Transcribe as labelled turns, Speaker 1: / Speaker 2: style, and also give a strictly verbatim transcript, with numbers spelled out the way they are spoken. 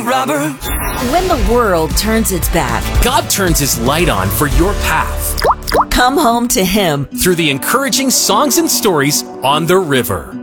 Speaker 1: robber.
Speaker 2: When the world turns its back,
Speaker 3: God turns His light on for your path
Speaker 2: come home to Him
Speaker 3: through the encouraging songs and stories on the river.